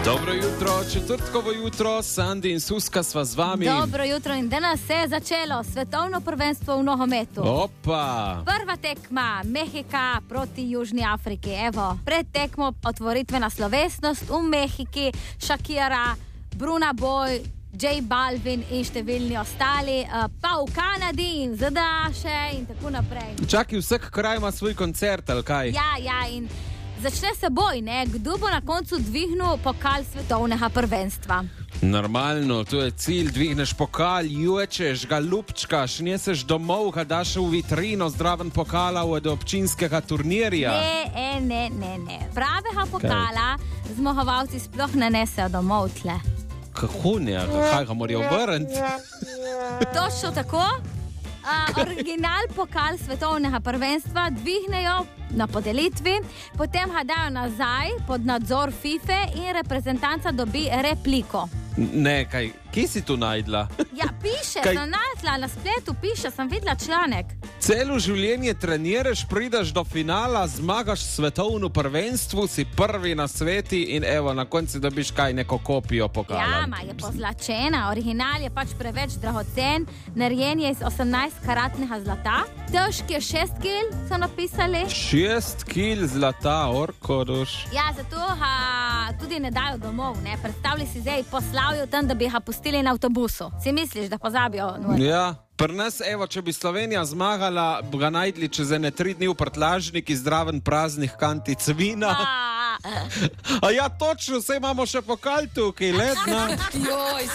Dobro jutro, četrtkovo jutro, Sandi in Suska sva z vami. Dobro jutro in danes se je začelo svetovno prvenstvo v nogometu. Opa! Prva tekma Mehika proti Južni Afriki. Evo, pred tekmo otvoritvena slovesnost v Mehiki, Shakira, Bruna Boy, J Balvin in številni ostali, pa v Kanadi in ZDA še in tako naprej. Čakaj, vsak kraj ima svoj koncert, ali kaj? Ja, in začne se boj, ne? Kdo bo na koncu dvignil pokal svetovnega prvenstva? Normalno, to je cilj, dvigneš pokal, jučeš ga lupčkaš, neseš domov, ga daš v vitrino zdraven pokala od občinskega turnirja. Ne. Pravega pokala zmagovalci sploh ne nesejo domov tle. Kako ne? Kaj ga morajo vrniti? Točno tako. Original pokal svetovnega prvenstva dvignejo na podelitvi, potem ga dajo nazaj pod nadzor FIFA in reprezentanca dobi repliko. Ne, kaj, kje si tu najdla? Ja, piše, na spletu piše, sem videla članek. Celo življenje treniraš, prideš do finala, zmagaš svetovno prvenstvo, si prvi na sveti in evo, na koncu dobiš kaj, neko kopijo pokala. Ja, je pozlačena, original je pač preveč dragocen, narejen je iz 18-karatnega zlata, težki je 6 kil, so napisali. 6 kil zlata, orkoduš. Ja, zato ga tudi ne dajo domov, ne, predstavljaj si zdaj poslavjo tam, da bi ga pustili na avtobusu. Si misliš, da pozabijo? Ja. Pri nas, evo, če bi Slovenija zmagala, bi ga najdli čez 3 dni v prtljažniki zdraven praznih kantic vina. A ja, točno, saj imamo še pokal tukaj, ledna.